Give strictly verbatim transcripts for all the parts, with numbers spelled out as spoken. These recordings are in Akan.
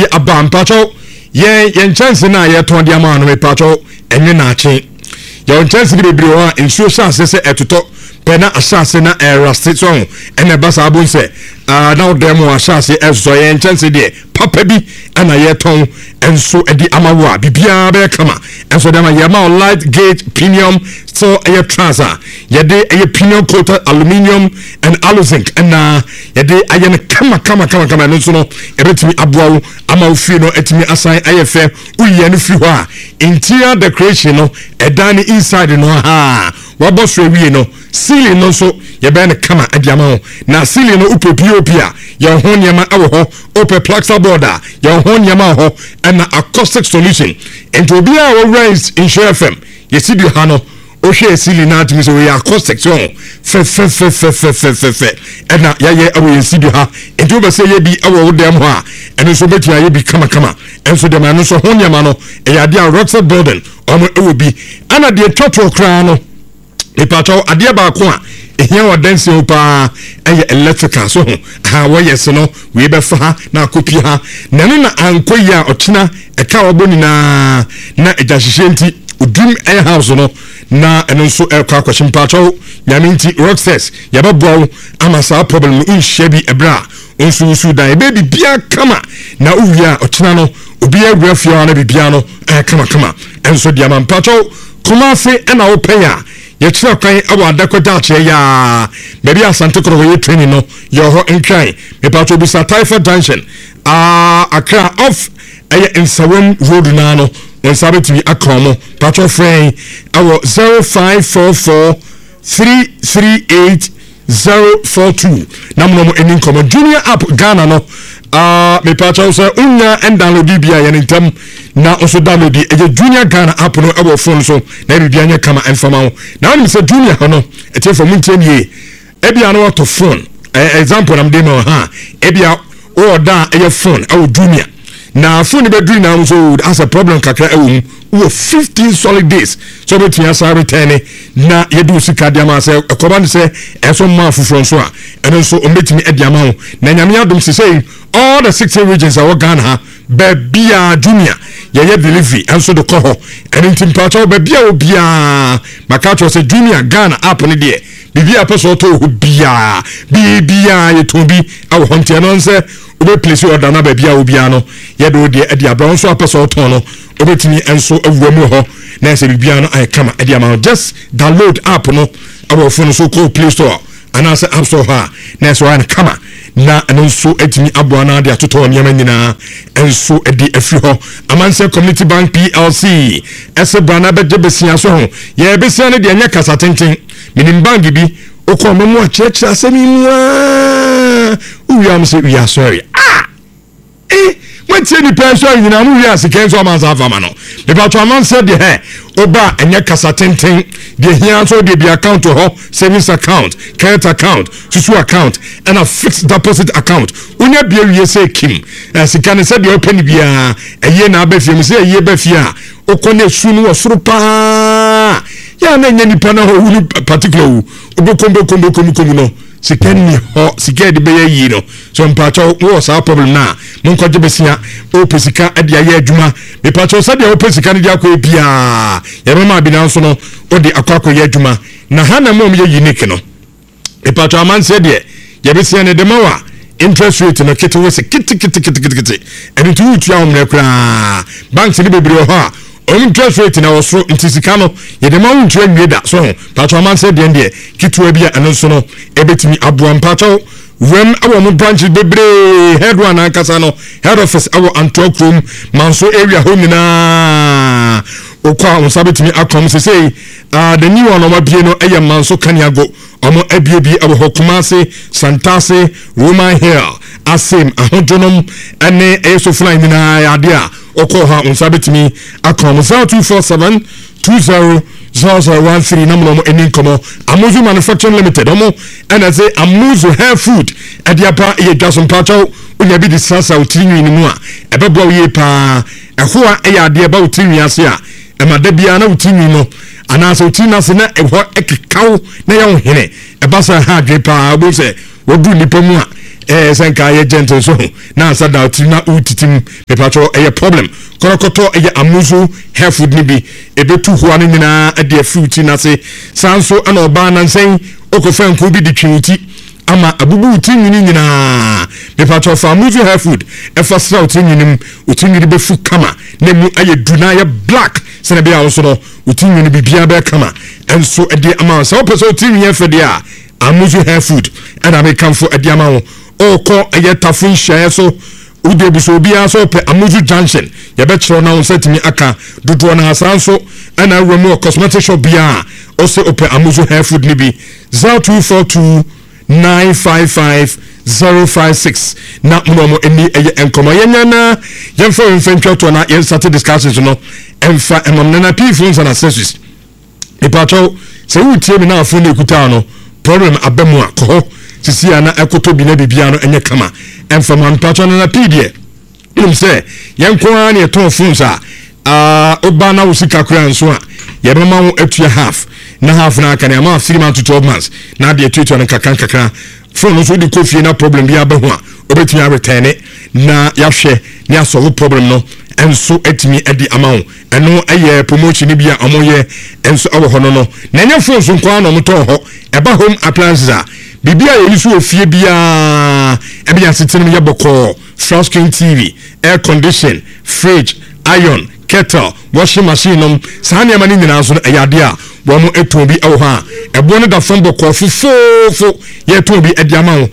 aba mpacho ye ye chance na ye ton dia ma no mepacho enwe na ache ye chance bi bebre ho a nsuo sha asese etoto pena asase na eraste so ene basa abun se ah na odemo asase ezo ye chance de papa bi ana ye ton enso edi amawa bibia be kama enso dem ye ma light gauge premium so ye trouser ye de ye premium coated aluminium and aluzinc and na ye de aye kama kama kama kama no so no ebetimi aboawo ama ofie no etimi asan aye fe uye no fi ho a interior decoration no edani inside no ha wabo so wie no ceiling no so ye be ne kama adiama na ceiling no upopia ye ho nyama awo ho ope plasterboard ye ho nyama ho and acoustic solution and to be our raise in Share F M ye see the hano o share ceiling na timi so we acoustic so fe fe fe fe fe fe fe fe and na ye ye awo ye see the ha and to be say ye bi awo dem ho a and so betu ye bi kama kama and so dem no so ho nyama no e ya dia Rockford building omo e wo bi ana de twotwo kra no e pato ade ba ko a ehia wa dance opa eye electrical so ha wo yes no we be fa na kopi ha na no na ankoyi a ochina e ka waboni na na ejahihye nti udum air house no na eno nso e kwa kwashim pato nyame nti Rockstars ya babo ama sa problem no nhye bi ebra onsu su dan e be bibia kama na uwia ochina no obi awura fia na bibia no e kama kama enso dia man pato kuma se e na openya ye tira kwan awa dakoda che ya maybe asante kro ye training no yo ho nkran me pa to bi sa Typhoid Junction ah Accra off eye Nsawam road na no on sabeti bi akomo patro friend awo zero five four four three three eight zero four two namno mo enin komo junior app Ghana no ah me patro say unya and download bia ye ntam na also download the junior Ghana app no abo phone so na bibia nya kama enfama na when say junior no e tie for muntie nie e bia no to phone example am dey no ha e bia o da e phone awo junior na phone be do na so as a problem kakra e wo fifteen solid days so be tia sa return na ye do sika dia ma say e ko ban say e so ma fufuro so a eno so o betimi e dia ma ho na nyame adom se say all the sixteen regions are Ghana ha bebia junior ye ye delivery enso de ko ho eni timpacho bebia obia makacho se junior Ghana app ne de bibia peso to bia bibia ye to bi awo honte no nse obe place order na bebia obia no ye do de e dia brown so peso to no obetini enso awuamu ho na se bibia no ay kama e dia ma just download app no awo phone so ko Play Store ana se App Store ha na so an kama na enso etimi aboana de atoto nyama nyina enso edi afri ho Amanse Community Bank P L C ese brana beje besia so ho ye besia ne de anya kasa tenten minim bank bi okọ memo a chechira asemi nwa uwiam se wi asori ah eh wetin ni person nyina mu wi asike so amansa afama no me ba to Amanse de he oba anya kasa tenten de hia so de bi account ho savings account current account susu account and a fixed deposit account unya bia wie se kim sika ne se de open bia eye na abafie mu se eye bafia okone sunu osoro pa ya na nya nipa na ho hu particular obokombo kombo kombo kombo no sika ni ho sika de be yi no so mpacho wo sa problem na monko je besia o pesika ade aye adwuma me pacho sa de o pesika ne de akọ bia ya mama bi na so no o de akọ ye adwuma na hana mom ye unique no me pacho Amanse de ye besia ne de mawa interest rate no kete wo se kete kete kete kete eni tu tu am na kra banks ni bebre ho a interest rate na was ntisika no ye de mawu ntwe nweda so pacho Amanse de de kitu bia eno so no ebetimi aboam pacho when our mo branches bebre head one ankasa no head office our Antwerp room manso area home na okwa on sabetimi akom se say ah the new one o mabie no eye manso kaniago omo abiebi abo Kumasi Santase Roman Hill asem ahodonom ene eso fly na ade a okọ ha on sabetimi akom zero two four seven two zero zero zero one three number mo eni komo Amuzu Manufacturing Limited omo and say Amuzu Hair Food adiapa ye dwason pacho unya bi di sasa utinwi ni mu a ebebo ye pa eho a ye ade ba utinwi ase a emade bia na utinwi no ana so utinna se na eho ekekaw na ye hene ebasa ha dwe pa bo se wodu nipa mu a eh senka ye gentle so na ansa da otiri na utitim me patro eh problem korokoto eh amuzu hair food ni bi ebetu ho anu nyina ade fruit na se sanso ana oba na nsen okofa nko bi di twinti ama abubu utinwini nyina me patro fa amuzu hair food e fa sra utinwinim utinwini be fu kama na mu aye duna ye black sene bia wo so no utinwini bibia be kama enso ade ama so person utinwini afede a amuzu hair food and I come for a diamond or call a yet tafu share so ude buso bia so pe amuzu junction ya betro na set me aka dodo na asan so and I remove cosmetic shop bia also open amuzu hair food ni bi zero two four two nine five five zero five six na mo eni eye enkomo yenya na yemfa mfentwa to na yen start discussions no emfa emam na p phones and accessories e pacho se wutie me na afo na ekuta no problem abemu akọ sisi ana ekoto bi na bibia no enye kama emfaman pacho na pdie ilum se yenko an ye ton phones a ah oba na wusika kura nso a ye bema wo atua half na half na aka na ma three months to twelve months na de atua no kakan kakra phone so di kofi na problem bi abahu a obetumi return na yahwe na solve problem no enso etimi edi amawo eno eye promotion bi a amoye enso awo hono no na nya phone so kwa no mto ho eba home appliances a bibia ye yusu ofie bia e bia sitin ye boko flat screen T V air condition fridge iron kettle washing machine um sanya mani nyina so ayade a wo mo eto bi awo ha ebo no da fon boko fofofo ye to bi edi amawo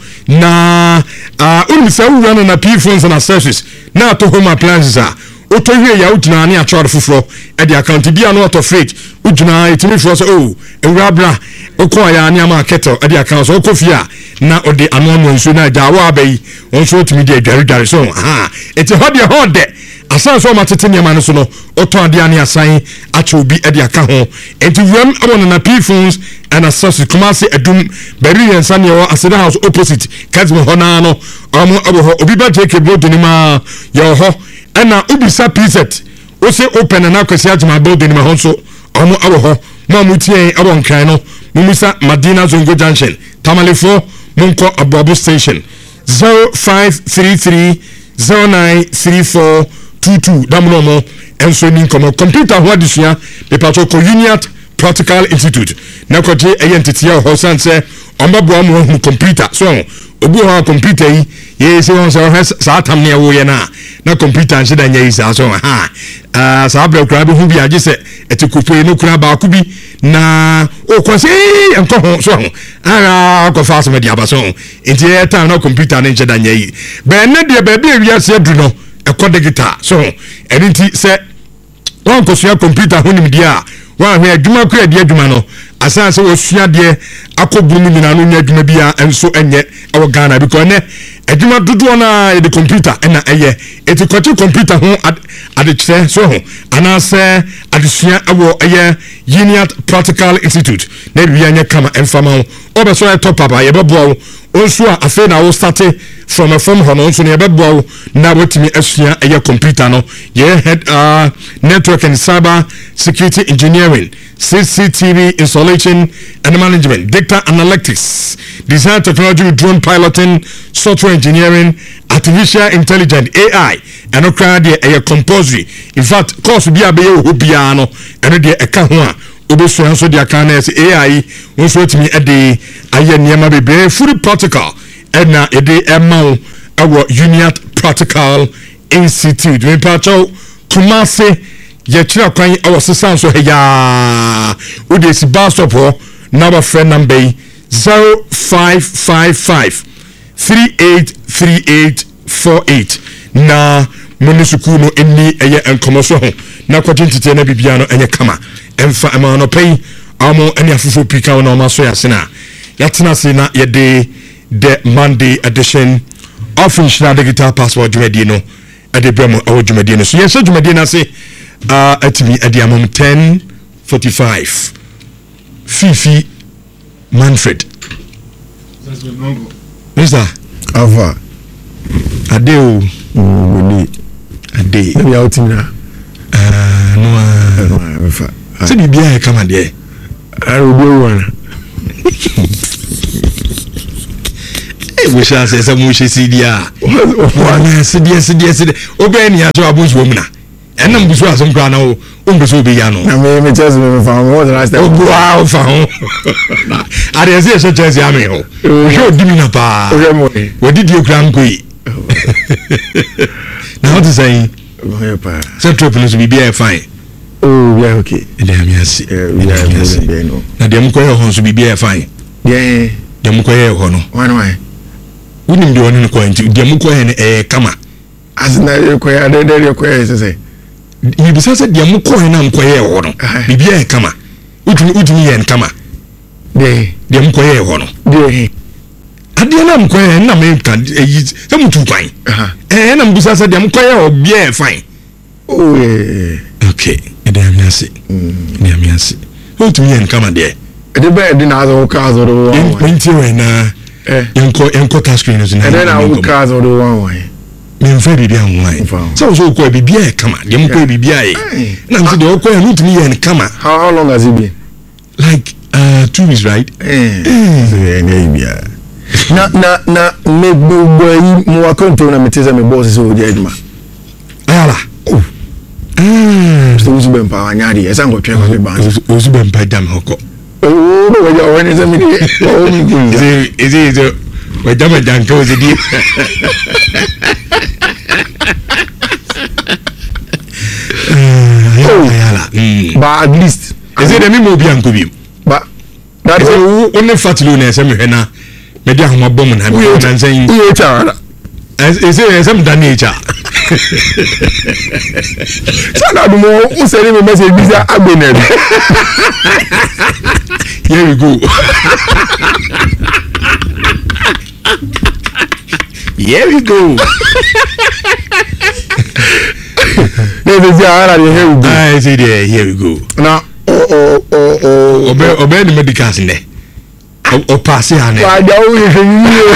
na ah uh, unisa wu na P phones and accessories na to home appliances a oto hwe ya ujuna ni achoro fufuro e di account bia no auto fridge ujuna itimi fro so oh ewra bra okọ ya ni ama kettle e di account so okofia na ode anu anu nsu na ja wa abai onso otimi di adware dware so ha eti ho de ho de asan so matete ni ama no so no oto ade ani asan acho bi e di aka ho enti wem abon na P phones and accessories kuma se edum beri yensa ne wo aseda house opposite kazmo ho na no omo abo ho obi ba take bodo ni ma yo ho ana ubisa preset o se open na kwesi ajima building ma honso omo awo ho ma mutie awo nkran no mumisa Madina Zongo Junction Tamalefo munko Abuabu station zero five three three zero nine three four two two damuno mo enso ni nkomo computer ho adisua be pato ko Uniat Practical Institute na ko je entity ya ho sanse omabo mo hu computer so obi ho computer yi ye se won so sa atam ne wo ye na na computer nse da nyai sa so ha ah sa abra kura bi hu bi age se etikupe no kura ba ku bi na o ko se enko ho so ara ko fa so me dia ba so enti e time na computer ne nse da nyai be na de be be wi ase du no e ko digital so enti se won ko so computer ho nim dia wa hwe adwuma kura dia adwuma no asan se wo sua de akoburu nyina no nya adwuma bia enso enye e Ghana because ne adwuma dodo na e de computer na eye eti kwachi computer ho ade kire so ho anase adesua awo eye Uniat Practical Institute na bia nya kama emfama ho obeso e top papa ye bebo onso a afa na wo start from a from ho no onso ne bebo na wotimi asua eye computer no ye head uh network and cyber security engineering C C T V installation and management, data analytics, design technology, drone piloting, software engineering, artificial intelligence, A I, and okra de a compulsory. In fact, course be a be obiano and de a kahua. Obeso so de akana A I won so timi e de aye niam be fully practical and na e de emma our Uniat Practical Institute. We pacho Kumase ye kira kwan awo sesan so heya wo de si bus stop ho na ba friend number zero five five five three eight three eight four eight na munisuku no eni eye enkomo so ho na kwatin tete na bibia no enye kama emfa ema no pay amo eni afufo pika no ma so ya sena yatena se na ye de the Monday edition of Inshira Digital Passport Jumadi no ade bremo awo Jumadi no so ye se Jumadi na se uh atimi adiamom ten forty-five Fifi Manfred Mister Ava Adeo Moni Ade ya otimina ah no no fa se bibia e kama de arudo wana eh we shall say some mushi sidia. Sidia sidia sidia. Obe ni aso abunsu omuna. Ena mbusu aso nkra na o mbusu obe ya no. Na me me just me found what the last time. Oh wow found. Are say so chance ya me ho. Show dimi na pa. We did you kran koi. Now what is saying? Oh pa. Central police be be fine. Oh yeah okay. Dem ya si. We are be no. Na dem ko ho so be be fine. Yeah. Dem ko ye ho no. Why why? Unim de woni ko nti dem ko ye eh kama. Asna ko ya de de ko ye say. Ni bisa se dem ko ye na ko ye ho no. Bibia e kama. Utumi utumi ye kama. De dem ko ye ho no. De. Ade na mko ye na me kan eyi se mutu kwan. Eh na mbisa se dem ko ye obi e fine. Oh yeah. Okay. Dem ya se. Dem ya se. Utumi ye kama de. The bed in other cars or the one. Twenty when uh yanko yanko touch screen is na. And then our cars or the one way. Me mfa bibia online. So so ko bibia e kama. Dem ko bibia e. Na mse de ko ya utumi ye kama. How how long has it been? Like uh two weeks, right? Eh. So yeah, na na na me boy mo akonto na meteza me boss so je aduma. Ayala. Mm. So uzu bempa anyari esa ngotwe ma be ban. Uzu bempa dam hoko. Oh, no, we are when is a minute. Oh, is it is it we dam dan ko is it. Ayala. But at least is it me mo bi anko bi. But that is only fatilo na se me hena. Me dia homa bom na me na nsan. We cha. Is it some dan nature. Sana do mo o se me message bisa agbena. Here we go. Here we go. Here we go. I see there. Here we go. Now, oh oh oh oh. Obey obey the medicals in there. O pass it on. Why do you?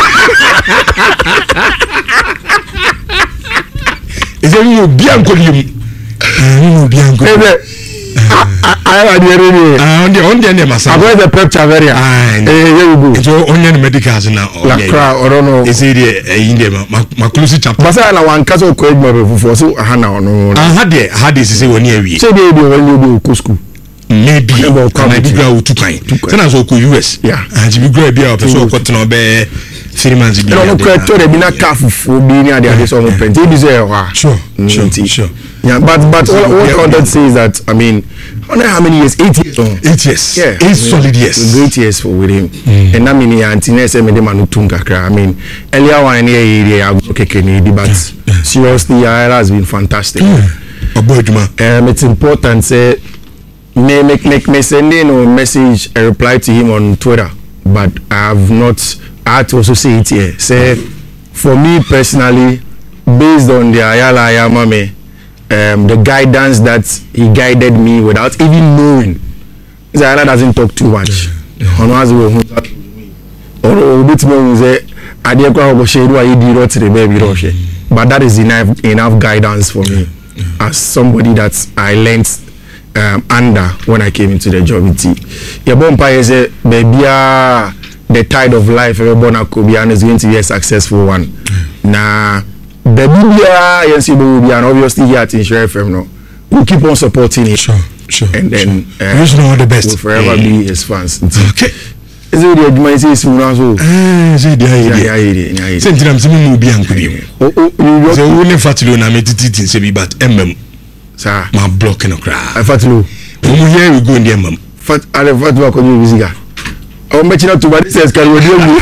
Is it you bianco you? You bianco. I have the area. Ah, on the on the name myself. I got the picture very. Ah, here we go. So on the medicals now. Like crowd, I don't know. Is it in there? My close chapter. But I one castle quite more before so I had no. I had there. Had this is when you. So they do when you do school. Maybe can I be grow to kind. Then I go U S. Yeah. And you grow be up so got no be three months. You know, quite to the bina careful for being at the so open. It is a sure, sure, sure. Yeah, but but what what I wanted to say is that I mean, I wonder how many years? Eight years. Eight years. Yeah, eight solid years. Great years for with him. And I mean, he anti say me dem anu tunga kra. I mean, earlier one year I go kekeni, but seriously, it has been fantastic. Um, it's important say. May make make me sending a message a reply to him on Twitter, but I have not. I had to also say it here. Say for me personally, based on the Ayala Ayamame, um, the guidance that he guided me without even knowing, Ayala doesn't talk too much. On as we or bit more say I didn't go over shade why you did to the baby rush, but that is enough enough guidance for me as somebody that I learned. Um, under when I came into the job with T. Your bumper is a baby, uh, the tide of life, everyone could be and is going to be a successful one. Mm. Nah, baby, yes, you will be, and obviously here at Insure F M, no, we'll keep on supporting it. Sure, sure. And then, sure. Uh, you know all the best. We'll forever mm. be his fans. Okay. Is it the money is soon as well? Eh, is it the idea? Yeah, yeah, yeah. Send them to me, will be angry. Oh, oh, you so only fatilo na me titi se bi but mm. Sir, my blocking a cry. I fat low. When here we go in there, mum. Fat, I have fat work on you, Visiga. I'm matching up to what it says. Can you do me?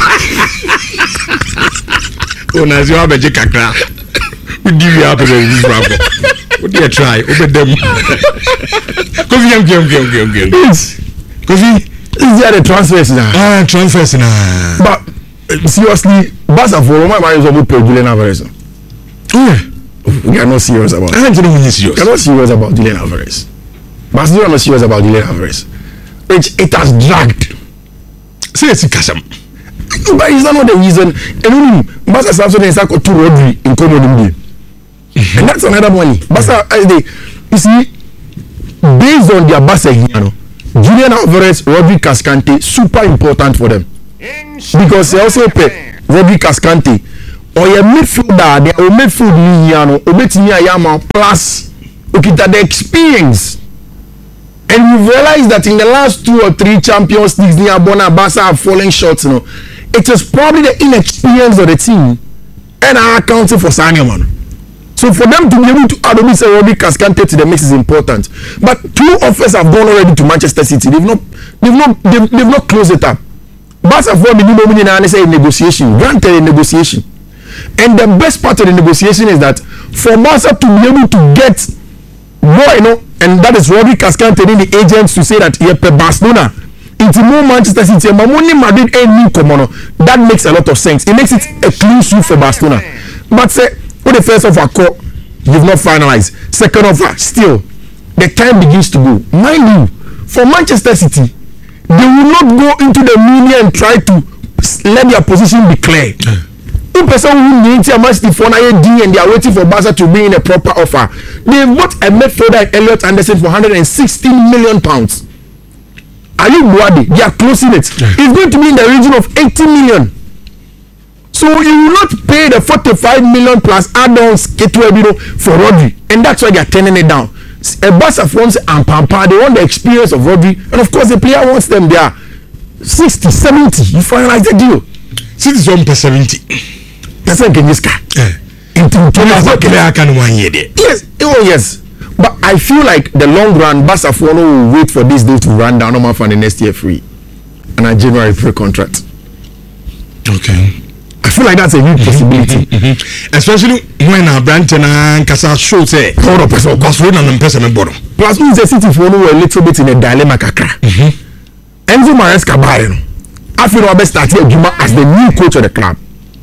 Oh, now you have a jackra. We give you up a little bit. What do you try? Open them. Coffee, I'm going, I'm going, I'm going. Coffee, is there the transfers now? Ah, transfers now. But seriously, Basa for my mind is about Julian Alvarez. Oh, we are not serious about it. I don't know serious. We are not serious about Julian Alvarez. But we are not serious about Julian Alvarez. Which it has dragged. Say it's Kasam. But it's not the reason. And Basa Samson is like two Rodri in common. And that's another money. Basa, you see, based on their Basa, you know, Julian Alvarez, Rodri Cascante, super important for them. Because they also pay. Rodri Cascante or your midfielder, the midfield Niano, Obetini Ayama plus Okita the experience. And you realize that in the last two or three Champions Leagues, near Bona Barca have fallen short. You know, it is probably the inexperience of the team and are accounting for Sanyaman. So for them to be able to add Obisa Rodri Cascante to the mix is important. But two offers have gone already to Manchester City. They've not, they've not, they've, they've not closed it up. Barca for minimum in say negotiation, granted a negotiation. And the best part of the negotiation is that for Barca to be able to get more, you know, and that is Rodri Cascante in the agents to say that here per Barcelona into more Manchester City, Mamoni Madrid and new Comono. That makes a lot of sense. It makes it a clean sweep for Barcelona. But say, for the first offer, you've not finalized. Second offer, still, the time begins to go. Mind you, for Manchester City, they will not go into the media and try to let their position be clear. Two person who needs a Manchester for an D and they are waiting for Barca to bring in a proper offer. They've got a midfielder Elliot Anderson for one hundred sixteen million pounds. Are you bloody? They are closing it. It's going to be in the region of eighty million. So you will not pay the forty-five million plus add-ons for Rodri, and that's why they are turning it down. A Barca wants and Pampa, they want the experience of Rodri, and of course the player wants them there. sixty, seventy, you finalize the deal. Citizen per seventy. That's like Genjiska. Yes, oh yes. But I feel like the long run, Barca will wait for this deal to run down on for the next year free, and a January free contract. Okay. I feel like that's a huge possibility. Mm-hmm. Especially when a branch and Casa show say, hold up, because we're not in person. Plus, we the City for a little bit in a dilemma. Enzo Maresca Barreno. I feel our best started Juma as the new coach of the club.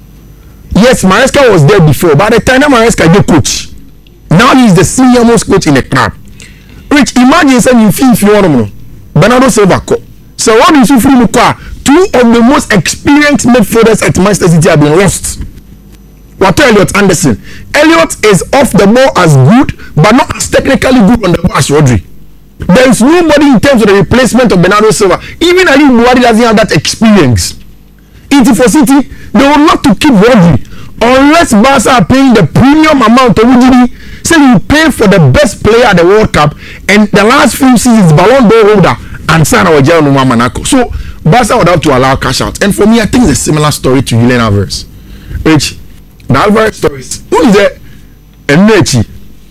Yes, Maresca was there before, but at the time Maresca is the coach. Now he's the senior most coach in the club. Rich, imagine saying you feel if you want to Bernardo Silva. So what is you feel two of the most experienced midfielders at Manchester City have been lost. What Elliot Anderson? Elliot is off the ball as good, but not as technically good on the ball as Rodri. There is nobody in terms of the replacement of Bernardo Silva. Even Ali Buhari doesn't have that experience. Into for City, they will not to keep Rodri unless Barca are paying the premium amount of Rodri. Say you pay for the best player at the World Cup and the last few seasons Ballon d'Or holder and Sana Wajano Monaco. So Barca would have to allow cash out. And for me, I think it's a similar story to Julian Alvarez. Which the Alvarez stories. Who is there? Emechi.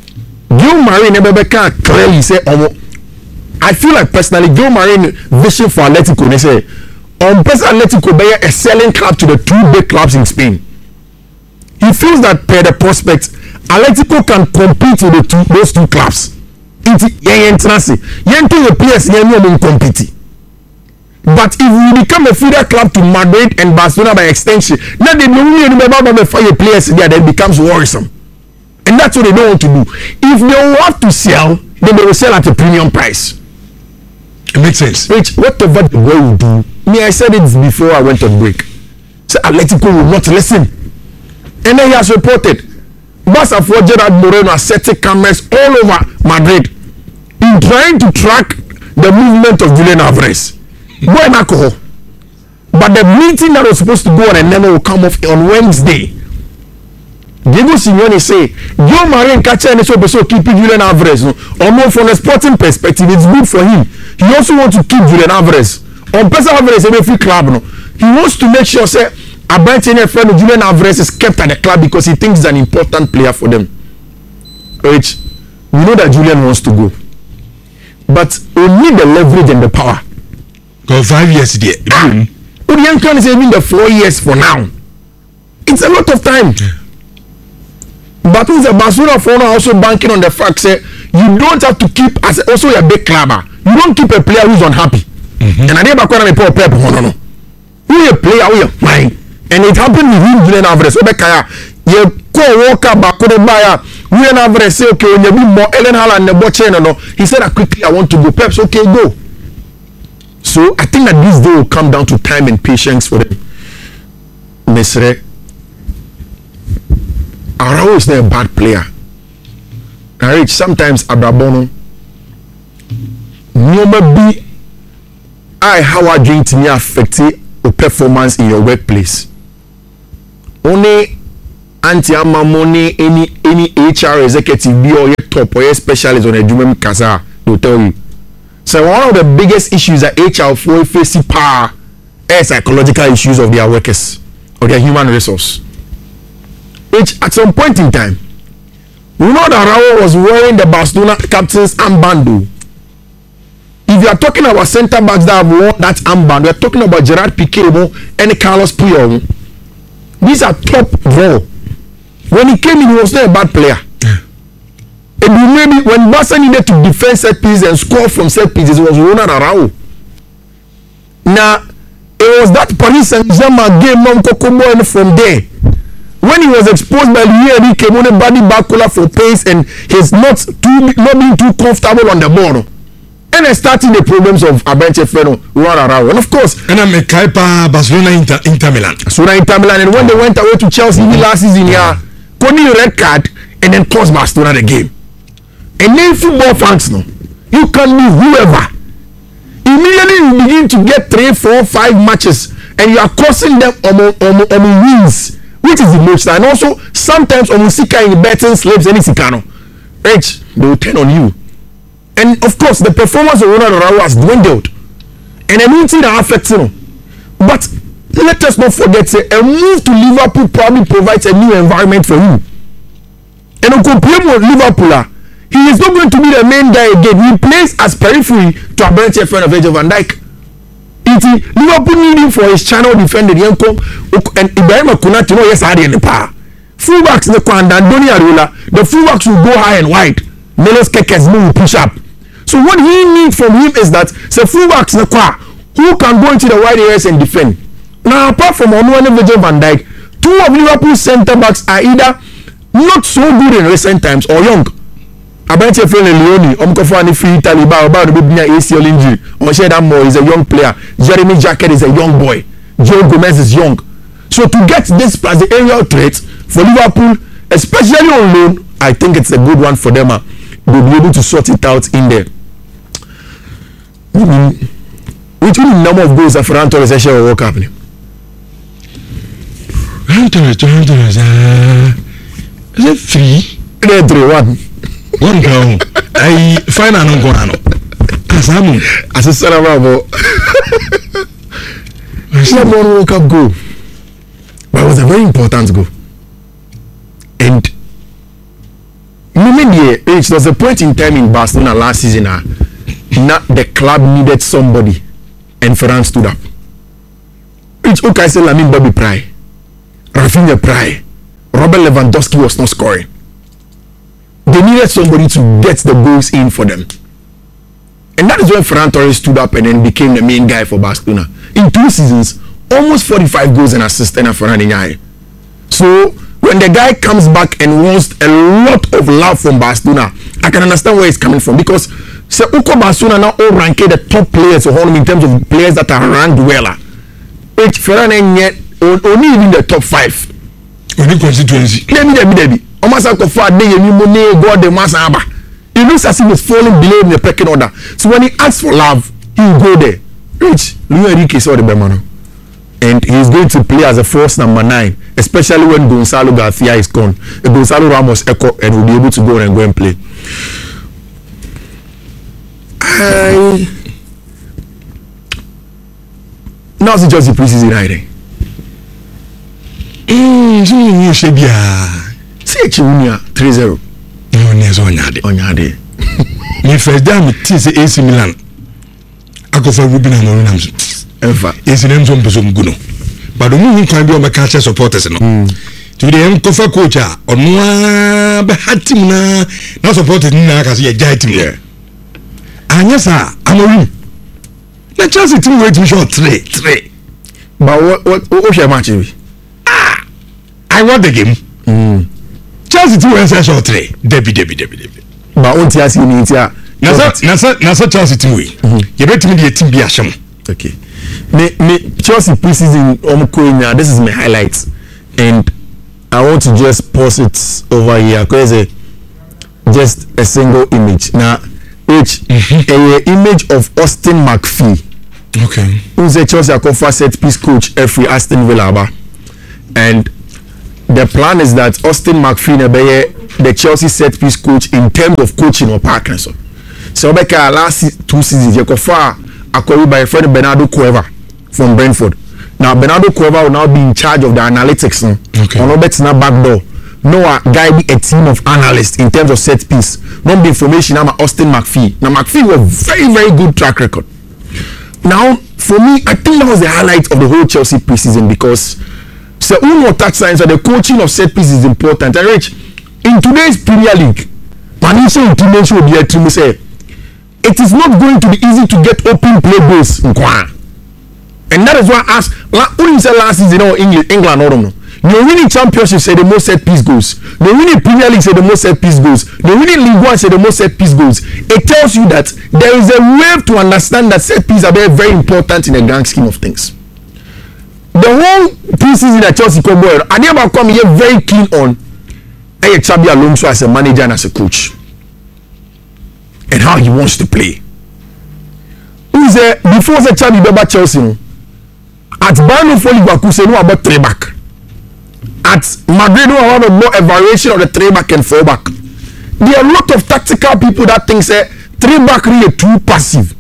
Gil Marin never can clearly say, oh, I feel like personally, Gil Marin vision for Atletico, they say, on person Atletico, they are a selling club to the two big clubs in Spain. He feels that per the prospect, Atletico can compete with the two, those two clubs. It's yeah, entrance. Yeah, the players yeah, no compete. But if we become a feeder club to Madrid and Barcelona by extension, now they don't really remember the fire players there, then it becomes worrisome. And that's what they don't want to do. If they want to sell, then they will sell at a premium price. It makes sense. Which whatever the way will do, me, I said it before I went on break. So Atletico will not listen. And then he has reported Barca for Gerard Moreno has set cameras all over Madrid in trying to track the movement of Julian Alvarez. Boy, alcohol. But the meeting that was supposed to go on and then will come off on Wednesday. Diego Simeone say, Joe Marin catcher and so so keeping Julian Alvarez. No, almost from a sporting perspective, it's good for him. He also wants to keep Julian Alvarez. On Pesa Alvarez, a free club. No, he wants to make sure say a branch in a friend of Julian Alvarez is kept at the club because he thinks he's an important player for them. Which we know that Julian wants to go, but we need the leverage and the power. Go five years there. Ah, Urian Khan is even the four years for now. It's a lot of time. Yeah. But with the Barcelona for now also banking on the fact say you don't have to keep as also a big clubber. You don't keep a player who's unhappy. Mm-hmm. And I never quite a poor pep. No, no, no. We a player, we a fine. And it happened with him, Julian Alvarez. So Bekaya, you go walk up back to the buyer. Julian Alvarez say, okay, when you be more Ellen Haaland the botcher, no, he said, I quickly I want to go. Pep's okay, go. So I think that this day will come down to time and patience for them. Mesre, Araujo is not a bad player. I reach sometimes Abrabono. Number B, I how are doing to me affect your performance in your workplace. only anti amamoni any any H R executive be or your top or your specialist on a Jumem Kasa will tell you. So one of the biggest issues that H R for facing power is psychological issues of their workers or their human resource. Which at some point in time, we know that Raul was wearing the Barcelona captain's armband. If you are talking about centre backs that have worn that armband, we are talking about Gerard Piqué and Carlos Puyol. These are top draw. When he came in, he was not a bad player. Yeah. And maybe when Barca needed to defend set pieces and score from set pieces, it was Ronald Araujo. Now, it was that Paris Saint-Germain game non Kokomo and from there. When he was exposed by Luis Enrique, on a body backcola for pace and he's not too not being too comfortable on the ball. And then starting the problems of Abenche Feno, Ronald Araujo. And of course, and I'm a Kaipa Barcelona Inter, Inter Milan. Barcelona Inter Milan, and when they went away to Chelsea mm-hmm. last season, yeah, Cody red card and then cost Barcelona the game. And then football fans, no, you can be whoever. Immediately you begin to get three, four, five matches, and you are costing them on on on wins, which is the most. And also sometimes on Musika in betting slips any Sikano, H they will turn on you. And of course, the performance of Ronald Araujo has dwindled, and I mean that affects him. But let us not forget, say, a move to Liverpool probably provides a new environment for him. And on comparing with Liverpool, he is not going to be the main guy again. He plays as periphery to a bench friend of Virgil van Dijk. It Liverpool need him for his channel defender, Yanko, and Ibrahim Konate. You know, yes, I didn't power. Fullbacks in the Kwanda, Doni Ariola, the fullbacks will go high and wide. Melos Kekes will push up. So what he needs from him is that say fullbacks in the car who can go into the wide areas and defend. Now apart from Onuane Virgil van Dijk, two of Liverpool's centre backs are either not so good in recent times or young. Abenche Fele Leone, Omkofani Free Italy, about the baby A C L injury. Onsheda Moore is a young player. Jeremy Jacket is a young boy. Joe Gomez is young. So to get this as the aerial threat for Liverpool, especially on loan, I think it's a good one for them. Uh, they'll be able to sort it out in there. I mean, which number of goals that Ferran Torres actually will work happening? Ferran Torres, Ferran Torres, uh, is it three? Yeah, three, one. One goal. I find an unguano. Asamu. As a son of Bravo. She had one World Cup goal. But it was a very important goal. And maybe there was a point in time in Barcelona last season. Uh, Not the club needed somebody, and Ferran stood up. Which okay, I said, I mean, Bobby Pry, Rafinha Pry, Robert Lewandowski was not scoring. They needed somebody to get the goals in for them, and that is when Ferran Torres stood up and then became the main guy for Barcelona. In two seasons, almost forty-five goals and assists and Ferran Torres. So when the guy comes back and wants a lot of love from Barcelona, I can understand where he's coming from because. So Uko Barcelona now all ranked the top players of in terms of players that are ranked well. H Ferran yet only in the top five. Only constituency. Let me let me let me. Omasa Kofa de Yemi Mone God the Masaba. It looks as if he's falling below in the pecking order. So when he asks for love, he will go there. Rich Luis Enrique saw the Bemano, and he's going to play as a force number nine, especially when Gonzalo Garcia is gone. Gonzalo Ramos echo and will be able to go and go and play. I now it's just the preseason hiding. Hmm, so you should be a see Chiunia three zero. No, there's on yard. On yard. Me first time it is A C Milan. I go for Ruben and Morinams. Ever. It's an Enzo Guno. But the movie can be on my culture supporters. No. To the M. Kofa coach on one Bahatimna, not supported Naka, see a giant here. And yes, sir, I'm a win. The Chelsea team waiting short three, three. But what, what, what was your match? Ah, I won the game. Mm. Chelsea team went short three. Debbie, Debbie, Debbie, Debbie. But what you see in India? Nasa, Nasa, Nasa Chelsea team we. You better me the team be a sham. Okay. Me, me Chelsea preseason Omukoinya. This is my highlights, and I want to just pause it over here because just a single image now. Which mm-hmm. a image of Austin McPhee. Okay. Who's a Chelsea Akofa set piece coach every Aston Villa, and the plan is that Austin McPhee na be the Chelsea set piece coach in terms of coaching or partner so so Obeka last two seasons you go far acquired by a friend Bernardo Cueva from Brentford. Now Bernardo Cueva will now be in charge of the analytics no? Okay. On Robert's now back door. No guy be a team of analysts in terms of set piece. Not the information I'm Austin McPhee. Now McPhee was very very good track record. Now for me I think that was the highlight of the whole Chelsea preseason because so one more touch science so the coaching of set piece is important. And Rich, in today's Premier League, Manisha Ultimate will be a team say it is not going to be easy to get open play goals. And that is why I asked when you said last season or England England or no. The winning championship say the most set piece goals. The winning Premier League say the most set piece goals. The winning League One say the most set piece goals. It tells you that there is a way to understand that set piece are very, very important in the grand scheme of things. The whole preseason at Chelsea come boy, I never come here very keen on Hey Xabi Alonso as a manager and as a coach. And how he wants to play. Who is there before the Xabi Beba Chelsea? No? At Bayern Liverpool say no about three back. At Madrid, we have a more evaluation of the three back and four back. There are a lot of tactical people that think say three back really too passive.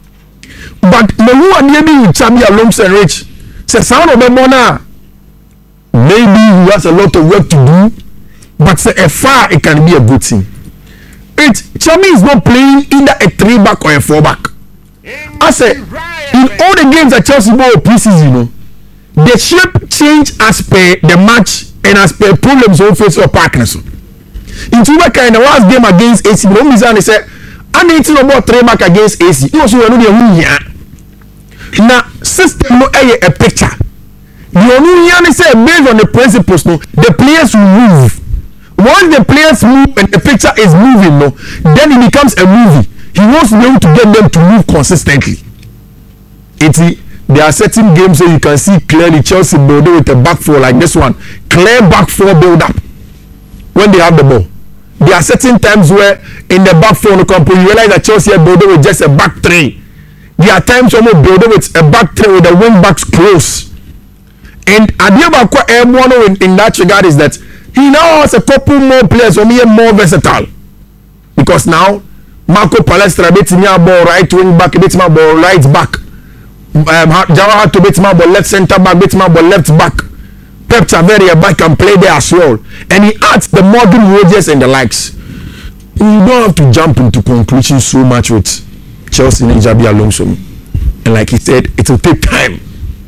But the who are maybe with Xabi Alonso and Rich say sound of the now. Maybe he has a lot of work to do, but say a far it can be a good thing. It Xabi is not playing either a three back or a four back. I say in all the games that Chelsea ball preseason, you know. The shape change as per the match and as per problems on face or partners. In Tubaka in the last game against A C, when Mizan said, I need to know about three back against A C. You also know the win here. Now, system no a picture. The only say based on the principles, no, the players will move. Once the players move and the picture is moving, no, then it becomes a movie. He wants to be able to get them to move consistently. It's there are certain games where you can see clearly Chelsea building with a back four like this one. Clear back four build up when they have the ball. There are certain times where in the back four, you realize that Chelsea are building with just a back three. There are times when we're building with a back three with the wing backs close. And Adiabakwa Emono in, in that regard is that he now has a couple more players who are more versatile. Because now Marco Palestra beats me ball right wing back, beats my ball right back. Um, Jawa had to beat my ball left center back, beat my ball left back. Pep Chaveria back can play there as well. And he adds the modern Rodgers and the likes. You don't have to jump into conclusions so much with Chelsea and Xabi Alonso. And like he said, it will take time.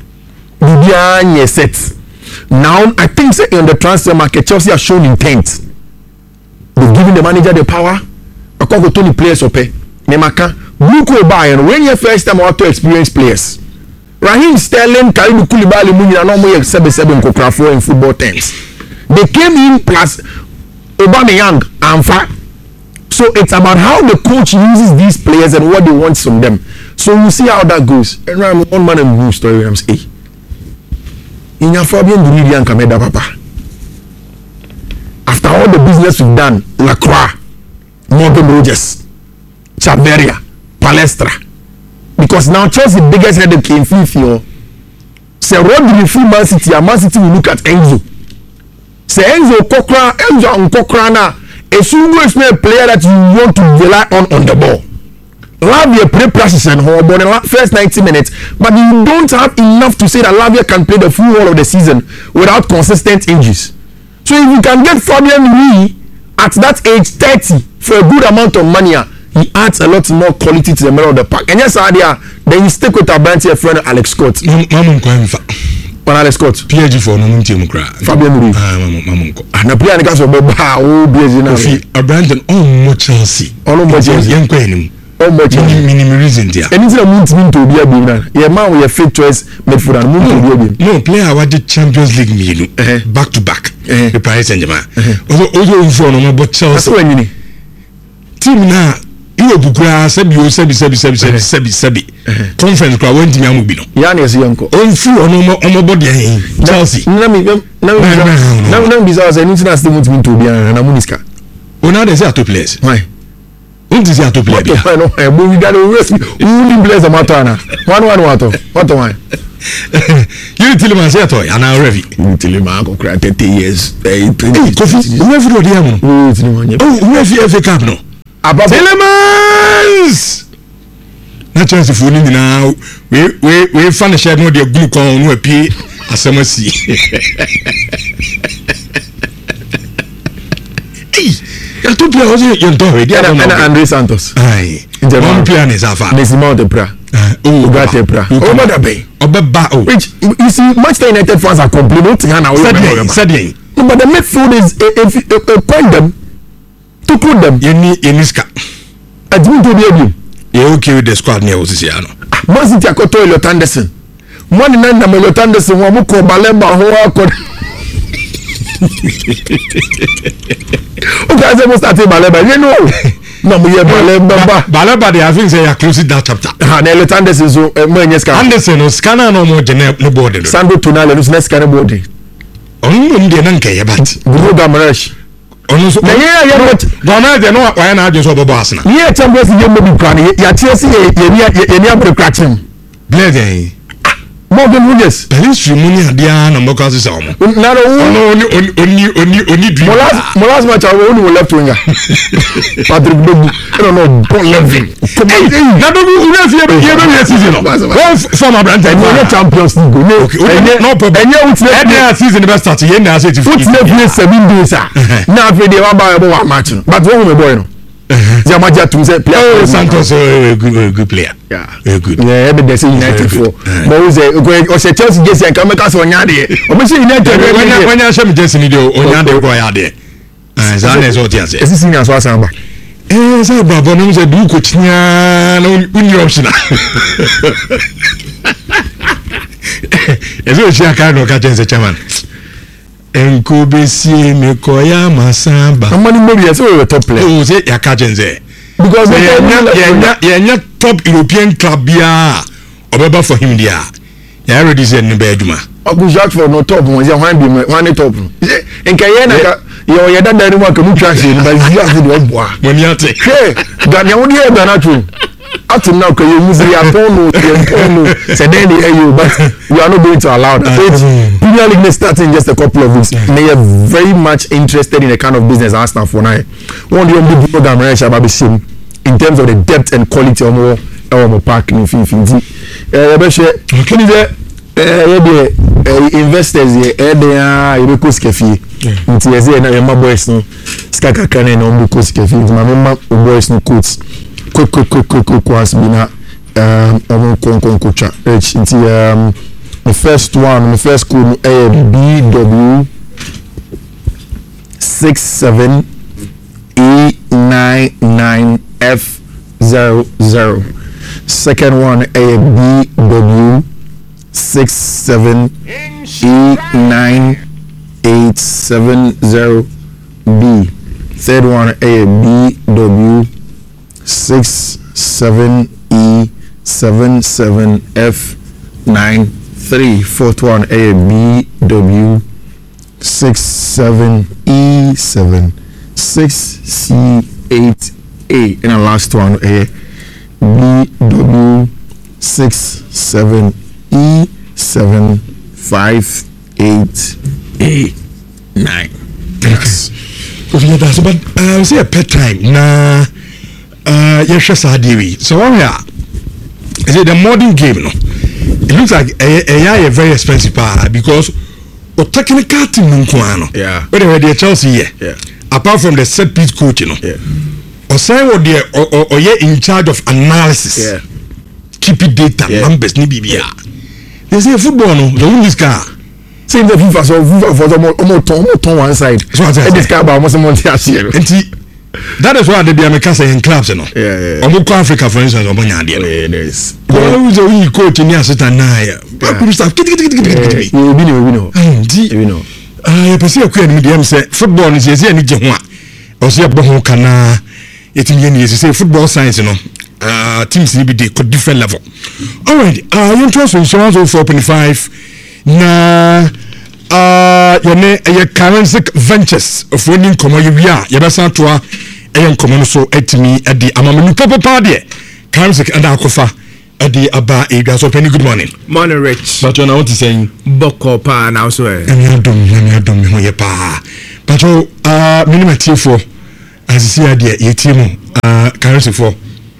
Set. Now, I think say, in the transfer market, Chelsea has shown intent. They've given the manager the power. I can't go to the players up. Nemaka. Luko Bayern, when you first time out to experience players. Raheem Sterling, Kalidou Koulibaly, Munir, no more seven seven Kokrafo in football terms. They came in plus Aubameyang and Fa. So it's about how the coach uses these players and what they want from them. So we'll see how that goes. And I'm one man and blue story. I'm saying, in your Fabian Duridian Kameda Papa. After all the business we've done, Lacroix, Morgan Rodgers, Chaveria, Palestra, because now Chelsea biggest headache in FIFA. Say Rodri full Man City, and Man City will look at Enzo. Say Enzo Kokra, Enzo Nkokra na a single player that you want to rely on on the ball. Lavia play practice and hold on the first ninety minutes, but you don't have enough to say that Lavia can play the full whole of the season without consistent injuries. So if you can get Fabian Ruiz at that age thirty for a good amount of money, he adds a lot more quality to the middle of the park. And yes, idea then you stick with our brand here friend Alex Scott. Mamun Kwanfa. But Alex Scott. P G for no team cry. Fabian Ruiz. Ah, Mamun Ko. And the player in the case of Boba, oh, busy now. A brand and all Chelsea. All more Chelsea. Young Queen. All more Chelsea. Minimum reason there. And it's a moon to be a winner. Yeah, man, we have fake choice made for a moon to be a winner. No player what the Champions League meal back to back. The Paris Saint-Germain. Also, also for no but Chelsea. That's what you need. Team now. You bukura sebi o sebi sebi sebi sebi sebi sebi conference kwa wenti mi amu bi no ya na esi yanko on fu ono omo body en Chelsea na mi na mi na na bi say anything as them to to bia na muniska ona dey say ato players why on dey say ato player bia no e bo we got to rest only players matter na one one wato what one You Tillman say to ana revi. Tillman go cry thirty years. Eh Kofi, we fi do dey am. Oh, Tillman. Oh, we fi F A Cup no. Tillman. Na chance for ni na we we we fan share no dey gun kon no apie asemasi. Ya tu play ozi yon to we dia na Andre Santos. Ai. One player is afa. Desmond Depra. Oh, Ugarte Depra. Oh, mother bay. Obeba oh. Which you see Manchester United fans are complaining to Hannah. Said no, but the midfield is if a point them to put them. Yeni Yeniska. I didn't do the game. You okay with the squad near Osisiano. Man City akoto Elliot Anderson. One in nine Elliot Anderson wa mu ko Balemba ho akọ. Okay, I say start Balemba. You know. No, we have Balemba. Balemba they I think say you close that chapter. Ah, Elliot Anderson so mo nyeska. Anderson no scanner no mo gene no board. Sandro Tonali no scanner board. Onu ndi na nke ye bat. Bruno Gamarash. Onu so. Na ye ye but Ghana de no wa na adwo so bobo asna. Ye Champions League mo bi plan ya tie se ye ye ye ni abere krachem. Blade. Morgan Williams. Police money adia na mo ka se sa mo. Na no oni oni oni oni dream. Molas molas match awo oni wo left winger. Patrick Dogu. I don't know Paul Levin. Na Dogu una fi ye ye be season no. One former brand time. No Champions League. Okay. No problem. Enye with the season be start ye na say to. Put na play seven days ah. Na after dey wa ba wa match no. But one me boy no. Jamaja tum say player. Oh, Santos a good good player. Yeah. Very good. Yeah, every day say United for. But we say o say Chelsea Jesse and come make us onya de. O be say United when you when you say Jesse ni de onya de ko ya de. Ah, Zane so tia say. Esi senior so asamba. Eh, say baba no say du ko tia na uni option. Ezo chi aka no ka Jesse chairman. Enko besie me koya masamba. Amani Mori say we top player. Oh, say ya ka Jesse. Because yeah, yeah, yeah, top European club ya obeba for him dia. Ya already said no be aduma. Ogu Jacques for no top one, say one be one top. Enka ye na ka yo ye dada ni wa ka mu trash ni ba you have to boa. Money ate. Hey, da na wodi e da na tru. Up now can you use the Apollo, say then you but we are not going to allow that. Premier League may start in just a couple of weeks. They are very much interested in the kind of business Arsenal for now. One of the program in terms of the depth and quality of more our park in fifty. Uh can you say uh investors here they are Ibeko Skefi. Nti eze na my boys no skaka kan na Ibeko Skefi. My boys no coach. Quick, quick, quick, quick, quick, was been a um, um, the first one, the first code A B W six seven E nine nine F zero zero. Second one A B W six seven E nine eight seven zero B. Third one A B W six seven E seven seven F nine three. Fourth one A B W six seven E seven six C eight A, and the last one A B W six seven E seven five eight A nine. Yes. Okay, that's but uh, say a pet time na. Uh, yes, sir, Dewi. So, yeah, is it the modern game? No, it looks like a a, a very expensive power because or technical team in Kuano. Yeah, but they Chelsea here. Yeah, apart from the set piece coach, you know. Yeah, or say what they or or, or yeah in charge of analysis. Yeah, keep it data yeah. numbers ni B B R. They say football no, the win this car. Same the FIFA so FIFA for the almost almost on one side. So I this car about almost months here. That is why they be American in clubs, you know. Yeah, yeah. Omo Africa, for instance, omo nyade. Yeah, yes. Who's a wee coach in the assistant now? I could start. You know, you know, you know. Ah, you perceive a queen medium say football is easy and jehwa. Or say aboho kana. It means say football science, you know. Uh, teams need be the different level. All right. Uh, you trust insurance of four point five. Na. Uh, your name a currency ventures of winning common you are Yabasa to a young common so at me at the Amamanu Papa Party currency and Akofa adi aba edwa so penny good morning morning Rich but you know what to say boko pa na so e emi adom emi adom me ho ye pa but oh ah minimum tiefo asisi ade ye tiemu ah currency for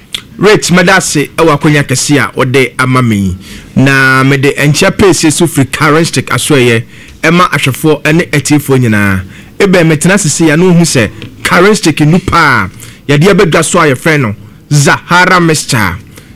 Rich medase ewa konya kese a ode amami na mede encha pese so free currency asoye ema ahwefo ene etiefo nyina ebe metena sisi ya no hu se currency nupa ya de abedwa so aye friend no Zahara Mixture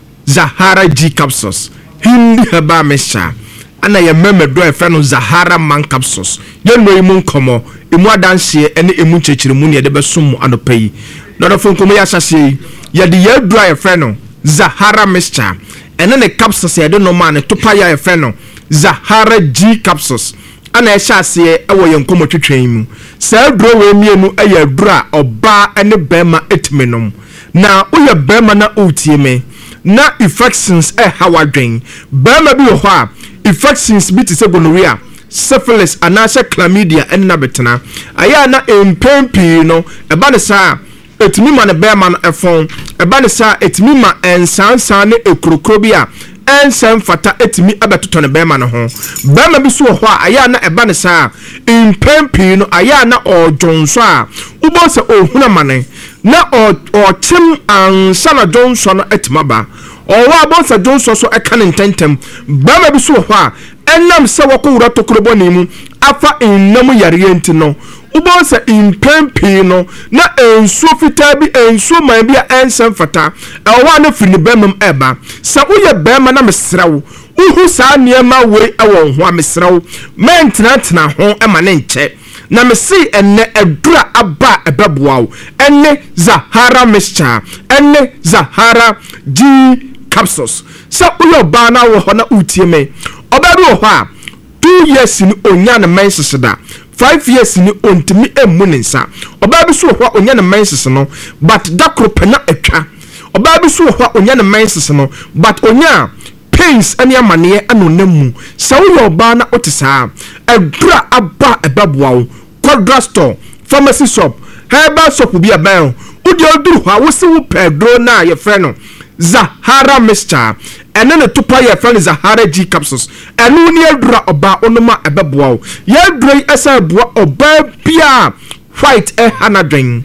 Zahara G capsules hindi heba mixture ana ye meme do e friend no Zahara man capsules ye no imu nkomo imu adanse ene imu chechirimu ne de besom anopai no do fonkomo ya sase ye de ye do e friend no Zahara Mixture ene ne capsules ye de no man topa ya e friend no Zahara G capsules ana e sase e wo ye nkomo twetwen mu sa dro we mienu e ye dro oba ene bema etmenom na uye bema na utie na infections e hawadwen bema bi ho a infections bi te se gonorrhea syphilis anase chlamydia en na betena aya na empempi no e ba ne sa etimi ma ne bema no efon e ba ne sa etimi ma ensansan ne ekrokro bi a ensem fata etimi abetoto ne bema no ho bema bi so ho a aya na e ba ne sa empempi no aya na odwonso a ubo se ohuna mane na o chim ansana Johnson etimaba o wa bonsa Johnson so eka ne ntentem bama bi so ho a enam se wako wura tokrobo ni mu afa ennam yare enti no ubonsa impempi no na ensu fita bi ensu man bi a ensem fata e wa na fini bamam eba sa uye bama na mesrawo uhu sa niema we ewo ho a mesrawo mentena tena ho ema ne nche na me si enne edura aba ebeboawo enne Zahara Mixture enne Zahara G capsules sa uyo ba na wo ho na utie me oba bi wo ho a two years ni onya na menses da five years ni ontimi emu ne nsa oba bi so ho onya na menses no but dakro pena etwa oba bi so ho onya na menses no but onya pains ani amane anonamu sa uyo ba na otisa edura aba ebeboawo drugstore pharmacy shop herbal shop bi aban udi oduru ha wo se wo pedro na ye frɛ no Zahara Mixture ene ne topa ye frɛ no Zahara G capsules enu ne adura oba onoma ebeboa ye adura esa boa oba bia white e hanadwen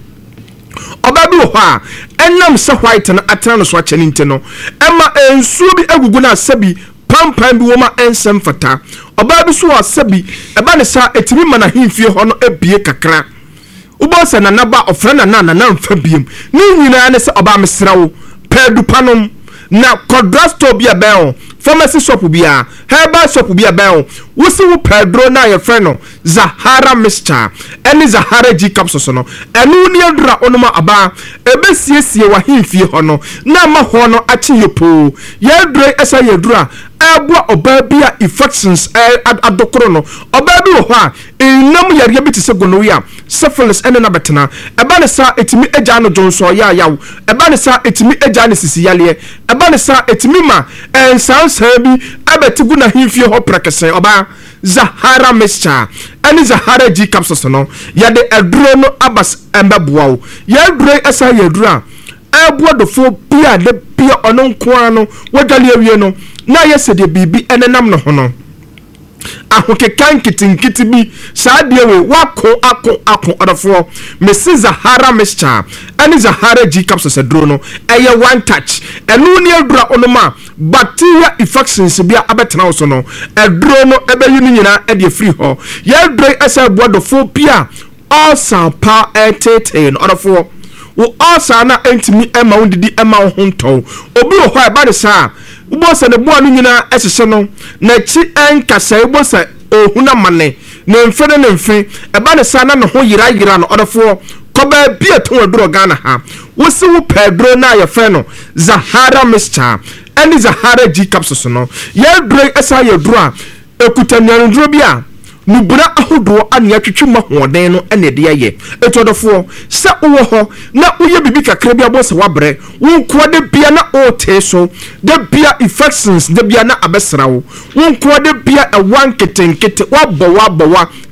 oba bi ho a enam se white na atena no so akyene nte no ema ensuo bi agugu na sabi pampan bi woma ensem fata oba bi so asabi eba ne sa etimi mana himfie ho no ebie kakra ubosa na naba ofra na na na mfa biem ni nyina ne se oba mesrawo pedu panom na kodrasto bia bel pharmacy shop bia herbal shop bia bel wosi wo pedro na ye frɛ no Zahara Mixture ene Zahara G capsules no enu ne adura onoma aba ebesiesie wa himfie ho no na ma ho no achi yepo ye adura esa ye adura abua oba bia infections adokoro no oba bi wo ho a enam yare bi te se gonorrhea syphilis ene na betena eba ne sa etimi eja no jonso ya yawo eba ne sa etimi eja ne sisi yale eba ne sa etimi ma ensansa bi abetigu na himfie ho prekese oba Zahara Mixture ene Zahara G capsules no ya de aduro no abas embeboawo ya aduro esa ya aduro abua dofo bia de bia ono nkoa no wadwale awie no na yese de bibi enenam no ho no ahokekan kitinkiti bi saa de we wako ako ako odofo mesi Zahara Mixture ene Zahara G capsules aduro no eye one touch enu ne adura onoma bacteria infections bia abetena so no aduro no ebeyi ni nyina e de free ho ya aduro esa buadofo bia all sampa etete no odofo wo asa na entimi ema wondidi ema ho nton obi ho ha ba de sa ubosa ne boa no nyina esese no na chi enkasa ubosa ohuna mane na mfede ne mfe eba ne sa na ne ho yira yira no odofo koba bia to aduro Ghana ha wosi wo pedro na ye fe no Zahara Mixture ene Zahara G capsules no ye duro esa ye duro a ekuta nyanuduro bia nubura ahodo ane atwetwema hoden no ene de ye etodofo se wo ho na uye bibi kakra bia bo se wabre wonko de bia na o te so de bia infections de bia na abesrawo wonko de bia e wan ketenkete wabo wabo wa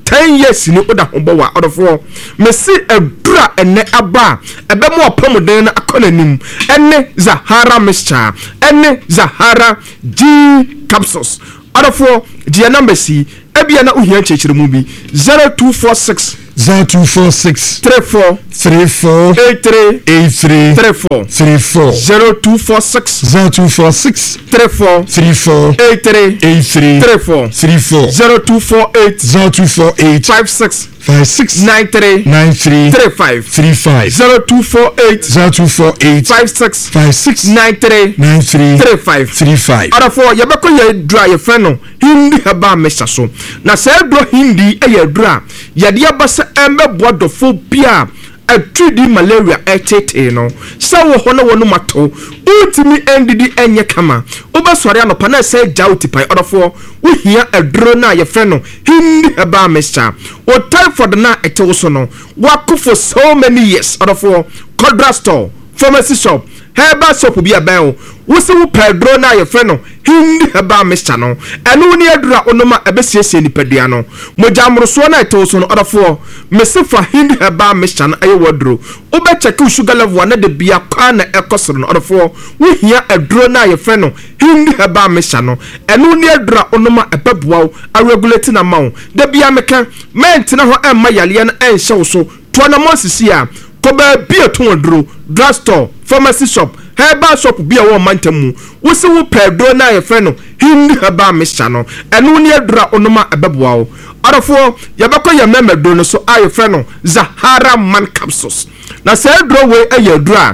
ten years ni oda ho bowa odofo me si edura ene aba ebe mo opamuden na akonanim ene Zahara mixture ene Zahara G capsules odofo dia number si ebia na uhia chechire mu bi zero two four six zero two four six three four three four eight three eight three three four three four zero two four six zero two four six three four three four eight three eight three three four three four zero two four eight zero two four eight five six five six nine three nine three three five three five zero two four eight zero two four eight five six five six nine three nine three three five three five. Adafo yabako ye dra ye friend no hindi haba mesha so na se dro hindi e ye dra yade abasa embe boadofo bia a three D malaria etete no sa wo hono wono mato ultimi ndidi enye kama obasori anopa na se jauti pai odofo wo hia edro na ye friend no hindi haba mesha o typhoid na ete so no wako for so many years odofo Codra store pharmacy shop herbal shop bi aban wo se wo pedro na ye friend no hindi herbal mixture no eno ni adura onoma ebesiesie ni padua no mojamroso na eto so no odafo mesifa hindi herbal mixture no aye wadro wo be check sugar level na de bia kwa na ekosoro no odafo wo hia aduro na ye friend no hindi herbal mixture no eno ni adura onoma ebeboa a regulate na mawo de bia meka mentina ho emma yale na enhye wo so to na mosisi a koba bia to wadro drugstore pharmacy shop herbal shop bia wo mantamu wo se wo pedro na ye friend no hindi herbal mixture no eno ni adura onoma ebeboa wo adofo yabako ye memedro no so aye friend no Zahara man capsules na se adro we aye adura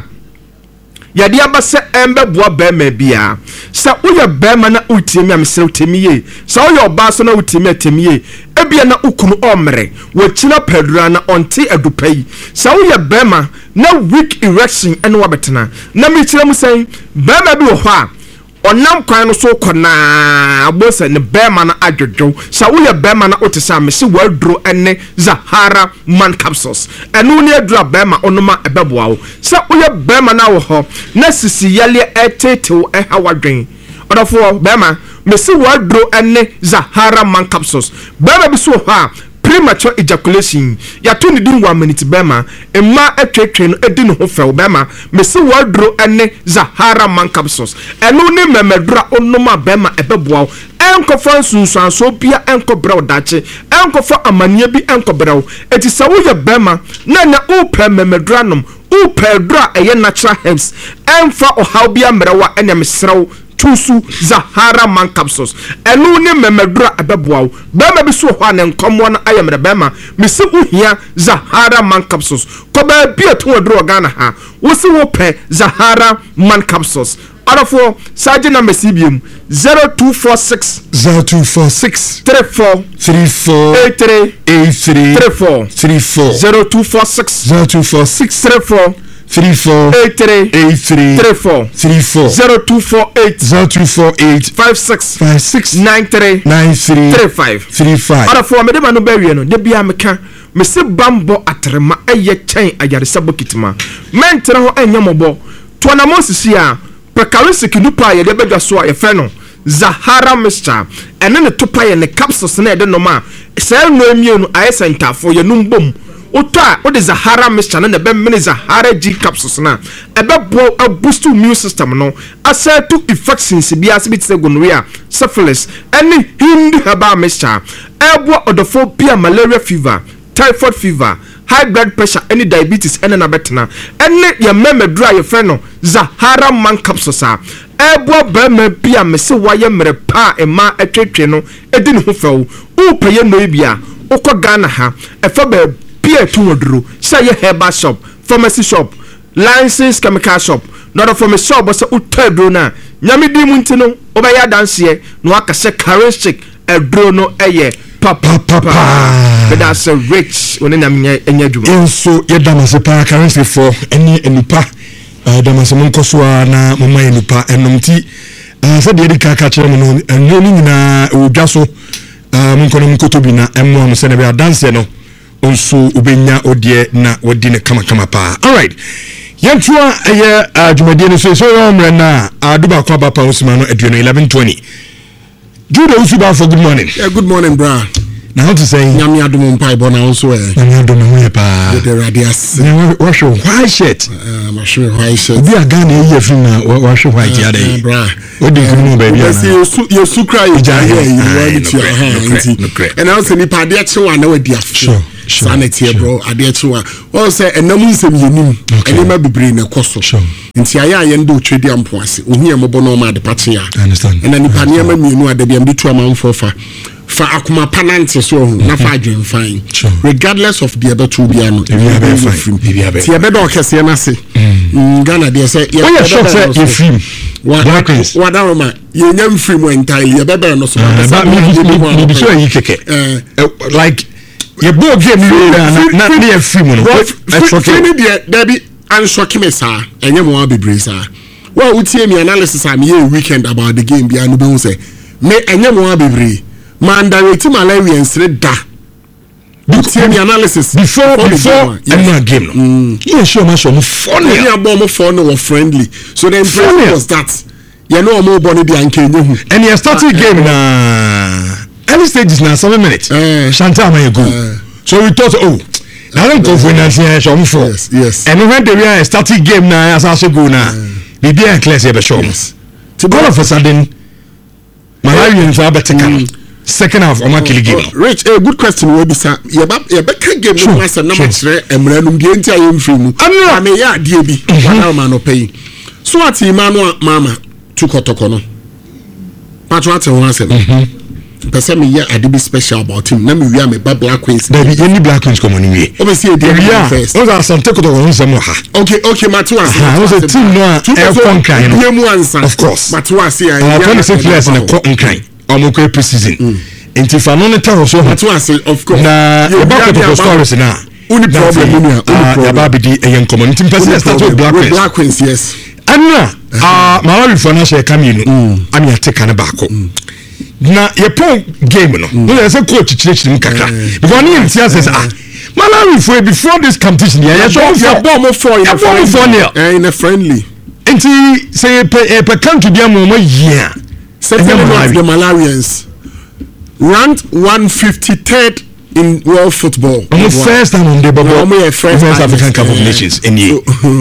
yade abase embe boa bema bia sa uye bema na utimi amsere utimi ye sa uye oba so na utimi atimi ye ebia na ukunu omre wo china pedra na onti adupai sa uye bema na weak erection ene wabetena na mi chira mu sai bema bi wo ho a onam kwan no so kona abosa ne bema na adwodwo sa uye bema na otisa mesi wadro ene Zahara man capsules enu ne adura bema onoma ebeboa wo sa uye bema na wo ho na sisi yale etetew e hawadwen odofo bema mesi wadro ene Zahara man capsules bema bi so ha premature ejaculation ya to ni dinwa maniti bema emma etwetwe no edi no ho few bema mesi wadro ene Zahara man capsules enu ni memedura onoma bema ebeboa enko fa sunsun so bia enko braw dache enko fa amanie bi enko braw eti sawo ye bema na na upe memedura nom upe dra eye natural herbs enfa ohaw bia mrewa ene mesrew tusu Zahara man capsules enu ni memedura ebeboa bema bi so ho na nkomo na ayemre bema mesi uhia Zahara man capsules ko ba bia to wadro Ghana ha wo se wo pe Zahara man capsules adafo saje na mesibiem zero two four six zero two four six three four three four eight three eight three three four three four zero two four six zero two four six three four three four eight three eight three three four three four zero two four eight zero two four eight five six five six nine three nine three three five three five. adafo me de ma no bawie no de bia meka mesi bambo atrema eye chen ayaresa bokitima mentre ho enyamobo to na mosisi a pekarisiki nupa ye de bedwa so a ye fe no Zahara mixture ene ne topa ye ne capsules na de no ma se no emienu ayesa ntafo ye numbom Ota o de Zahara mixture na be mini Zahara G capsules na ebe bo a boost immune system no asset to infections bia se bitse gonorrhea syphilis any hindi herbal mixture ebo odofo bia malaria fever typhoid fever high blood pressure any diabetes any na betna any ya memedura ye friend no Zahara man capsules a ebo ba ma bia mese waye mre pa ema etwetwe no edi ne ho few u peye no bia ukọ Ghana ha efa ba bia tu wodro say herbal shop pharmacy shop license chemical shop not from a shop but utadro na nyame di mu ntino obaya danse no aka se charistic edro no eye papa papa but that's a rich when nyame enya dwuma enso yedamase pa charistic for any enipa damase mon kosoa na mama enipa enomti se de edika ka kire mo no enyo ni nyina odwa so mon kono mkotobi na emo am se ne be danse no onso ubenya odie na wodi ne kama kama pa. All right, yentua eye adwumadie no so so omre na aduba kwa bapa osima no aduano eleven twenty. Jude Usuba for good morning. Yeah, good morning, bra. na how to say nyame adom mpa ibo na so eh nyame adom ho ye pa the radius wash white shirt uh ma show white shirt obi aga na eyi afim na wash white ya dey o dey kunu ba bia na yesu yesu cry ja here you want to ha nti and I say nipa de chewa na wadi afo sanity bro ade chewa o say enam nsem yenim enema bebre na koso nti aya aye ndo twedi ampo ase ohia mobo no ma de pache ya understand and nipa ne ma mienu ade bia mbi tu amanfo fa fa akuma panante so na fa adwen fine regardless of the other two bia no e be fine ti e be do kese na se Ghana dey say ya e short say e film Black Queens what that man you nyam film entirely e be be no so but me be sure you keke like you bo game na na na film no film dey there be anshock me sa enye mo abebre sa wa utie me analysis am ye weekend about the game bia no be hu say me enye mo abebre man direct Malawians read da utie me analysis before before any game no you sure ma so mo funny ya bo mo funny or friendly so the impression was that you know mo born the ankenye hu and you started game na early stages na seven minutes Chantal ma go so we thought oh na don't go for na so mo for yes yes and when the we started game na as I go na be be clear say be sure to all of a sudden Malawians are better can second half on my kill game. Rich, a good question will be sir. Yeah, but yeah, but can game no master number three. Emranum the entire film. I mean, yeah, D B. One man no pay. So what Emmanuel Mama took otokono. But what I want to say. Person me yeah, I did be special about him. Now me we are me Black Queens. There be any Black Queens come on me. Obviously, D B first. Those are some take otokono some ha. Okay, okay, Matuwa. I was a team no air conquer. Of course. Matuwa say I twenty six players in a conquer. Omoko pre-season enti fa no ne tawo so that one say of course na e ba ko stories na only problem ni only problem ya ba bi di eyen community person start with Black Queens Black Queens yes anna ah Malawi for na share kaminu ami ateka ne ba ko na ye pon game no no say coach chichirim kaka because ni ntia says ah Malawi for before this competition ya so for bomb for ya bomb for near in a friendly enti say pe pe country dia mo mo yia certainly not the Malawians ranked one fifty-third in world football. On the first time on the bubble, no, first, first African Cup of Nations in year.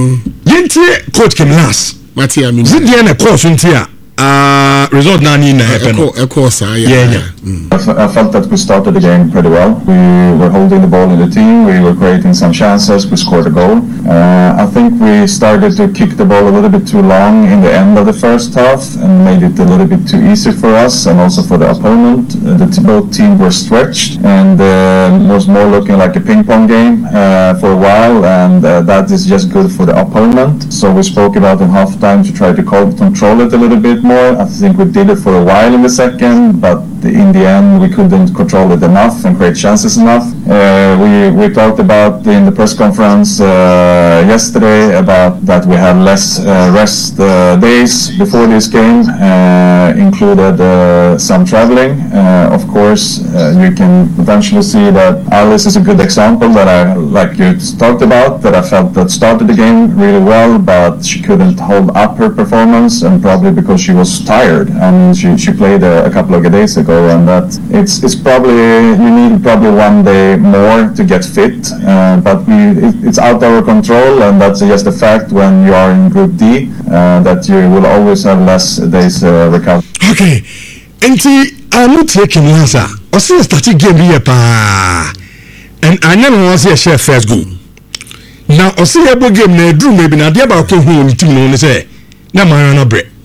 Yenti coach came last. Mati, I mean, Zidiana course untia. Uh, result now in a course. Yeah, yeah. I, f- I felt that we started the game pretty well. We were holding the ball in the team. We were creating some chances. We scored a goal. Uh, I think we started to kick the ball a little bit too long in the end of the first half and made it a little bit too easy for us and also for the opponent. Uh, the t- both teams were stretched and uh, was more looking like a ping pong game uh, for a while, and uh, that is just good for the opponent. So we spoke about in halftime to try to co- control it a little bit more. I think we did it for a while in the second, but in the end we couldn't control it enough and create chances enough. Uh, we we talked about in the press conference uh, yesterday about that we had less uh, rest uh, days before this game, uh, included uh, some traveling. Uh, of course, uh, you can eventually see that Alice is a good example that I, like you talked about, that I felt that started the game really well, but she couldn't hold up her performance, and probably because she was tired. I mean, she, she played a, a couple of days ago, and that it's it's probably you need probably one day more to get fit, uh, but we it, it's out of our control, and that's just a fact when you are in Group D, uh, that you will always have less days uh, recovery. Okay, enti I'm taking answer. I see a starting game here pa, and I never want to see a share first goal. Now I see a game na drew maybe na dia ba ko hu ni team no say na man na break.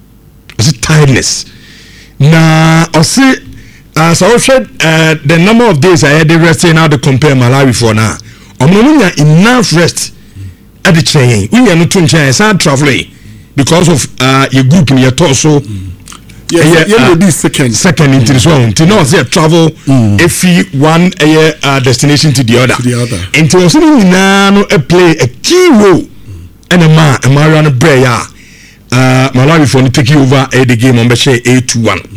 Is it tiredness? Na I see uh, so uh, the number of days I had the rest now to compare Malawi for now. Omomunya enough rest at the chain. We are not to chance and traveling because of uh, your group in your torso. Yeah, yeah, yeah, uh, second second into this one. To know say travel mm. if one a uh, destination to the other. To the other. And to also now a play a key role and a man a Mariana Breya. Uh, Malawi for take over uh, the game on Beshe eight to one.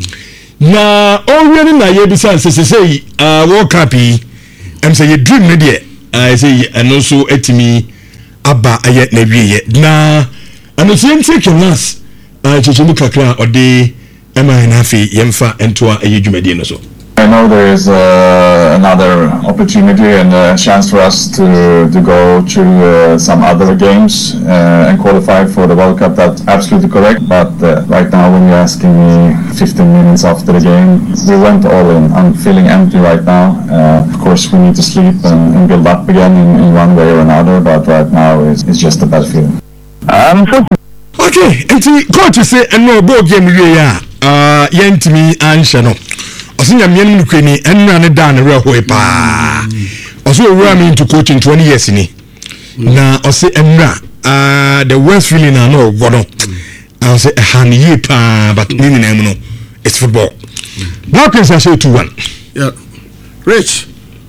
Na already na ye bisa say say uh World Cup yi am say you dream me there I say and also etimi aba ayet na wiye na and so take last uh chichimu kakra ode ema na afi yemfa entoa ayi dwumadi no so. I know there is uh, another opportunity and a chance for us to to go through uh, some other games uh, and qualify for the World Cup. That's absolutely correct. But uh, right now, when you're asking me fifteen minutes after the game, we went all in. I'm feeling empty right now. Uh, of course, we need to sleep and, and build up again in, in one way or another. But right now, it's, it's just a bad feeling. Um, okay, and coach say and no ball game we are. Uh, yentimi answer no. Osinya mienu mukweni enna ne da ne reho pa. Oso owura me into coaching twenty years ni. Na ose enra uh the worst feeling I know godo. I say a hand ye pa but nini na mu no it's football. Blackens I say two one. Yeah. Rich.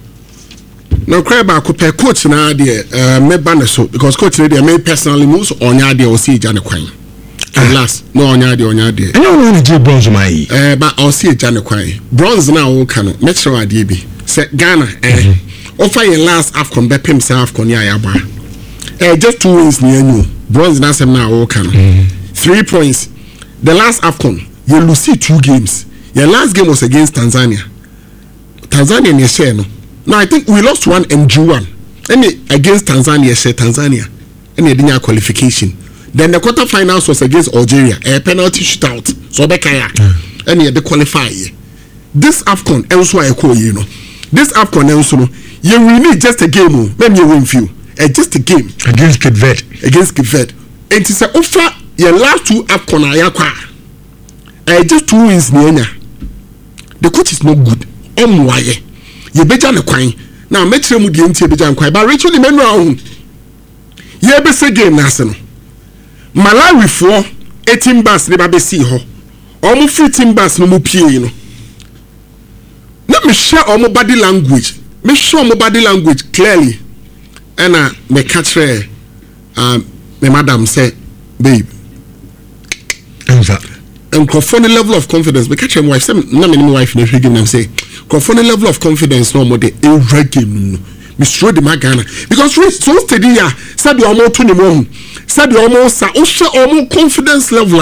Now cry back ko coach na de uh me ban so because coach na de me personally moves onya de o see jane kwan. At last, no onya de onya de. And you want to bronze my eh but I'll see Jane Kwai. Bronze now wo kan metro ade bi. Say Ghana eh offer your last AFCON be pem say AFCON ya ya ba. Eh just two wins near you. Bronze na sem now wo kan. Three points. The last AFCON, you lose two games. Your last game was against Tanzania. Tanzania ne share no. Now I think we lost one and drew one. And against Tanzania share Tanzania. And they didn't qualification. Then the quarterfinals was against Algeria, a penalty shootout. So Bekaya, and they qualify. This AFCON, also I call you know. This AFCON, also you will need just a game. Maybe you win few, uh, just a game against Cape Verde. Against Cape Verde. And it's a offer your last two AFCON ayakwa. Uh, just two wins near. The coach is not good. Um, why? You better the coin. Now make sure you didn't better coin. But Rachel, the men around. You be say game national. Malawi for eighteen bus ne ba be see ho omo fifteen bus no mo pie no na me share omo body language me show omo body language clearly and uh, me catch her um me madam say babe enza and confront the level of confidence me catch her wife say na me my wife no hwege na say confront the level of confidence no mo de e regime no me show the magana because so steady ya said the omo to ni mo said the almost sa o share almost confidence level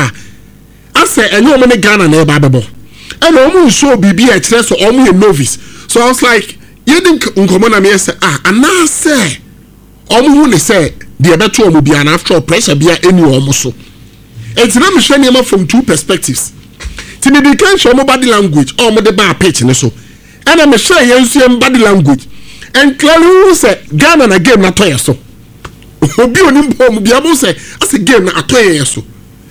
I say and you many Ghana na eba bebo and almost show bibi a so almost a novice so I was like you think uncommon na me say ah and now say almost who say the better almost be an after pressure be any almost so it's not me share from two perspectives to me can show my body language or my the bar pitch and so and I'm share you body language and clearly who say Ghana na game na toy so obi onim bom bia mo say as a game na atoye so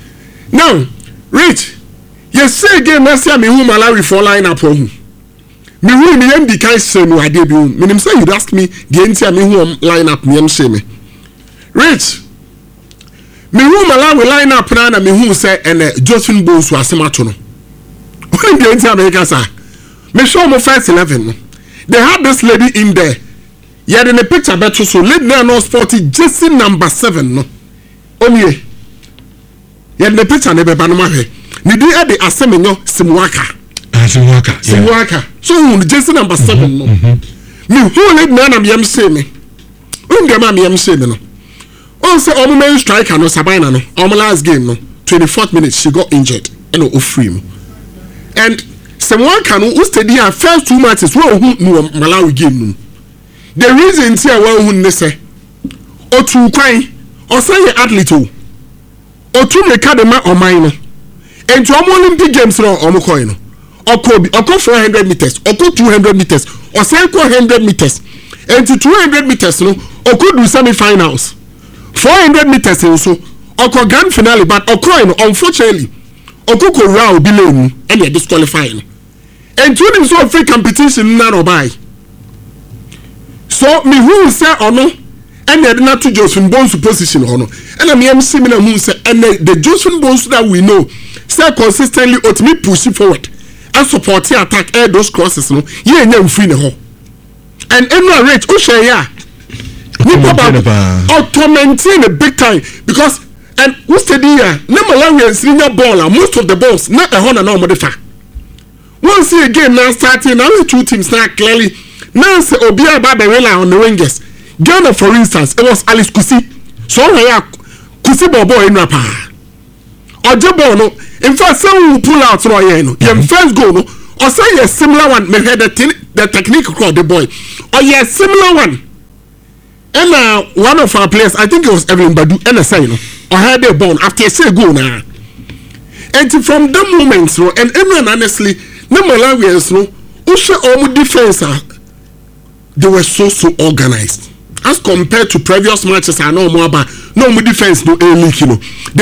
now Rich you say game na say me hu Malawi for line up hu me hu me yam di kai say no ade bi hu menim say you ask me the entia me hu line up me yam say me Rich me hu Malawi line up na na me hu say ene Josephine Bonsu asemato no when the entia me ka say me show mo first eleven no they had this lady in there. Yeah, in the picture better so lead now no sporty jersey number seven no. Only. Yeah, in the picture never banuma he. Ni di e de asemenyo Simwaka. Ah Simwaka. Simwaka. So jersey number seven no. Me who lead now na me am say me. Um dem am yam say me no. On say omo main striker no Sabina no. Omo last game no. twenty-fourth minute she got injured and o free mo. And Simwaka no who steady her first two matches we who no Malawi game no. The reason say well who ne say otu kwan o say your athlete o otu me ka de ma oman no enti omo Olympic games no omo coin no okobi okọ four hundred meters okọ two hundred meters o say one hundred meters enti two hundred meters no okọ do semi finals four hundred meters so okọ grand finale but okọ no unfortunately okọ ko round bi lenu and they disqualify no enti when so free competition na no buy. So me who say ono and they not to Josephine Bonsu position ono and I am similar who say and the Josephine Bonsu that we know say consistently ought me push it forward and support the attack air those crosses no ye nya free ne ho and any rate o share ya ni baba auto maintain a big time because and who steady ya na Malawi senior ball most of the balls not a honor no modifa once again now starting now the two teams now clearly. Now say Obia Babewela on the wingers. Ghana, for instance, it was Alice Kusi. So I Kusi Bobo in Rapa. Or Jabono, in fact, some will pull out Roy. Your first goal, or say a similar one, me had the, the technique called the boy. Or yeah, similar one. And uh, one of our players, I think it was Evelyn Badu, and I say, you know, or had a bone after I say go now. And from that moment, so, and everyone honestly, no Malawians, no, also all defense, they were so so organized as compared to previous matches. I know more about no defense, no air leak, you know. They